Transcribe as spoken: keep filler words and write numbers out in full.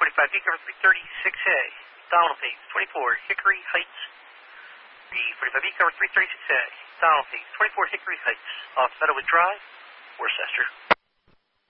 forty-five B, cover three thirty-six A. Donald Page, twenty-four Hickory Heights. B forty-five B, cover three thirty-six A. Donald Page, twenty-four Hickory Heights. Off Meadowood Drive, Worcester.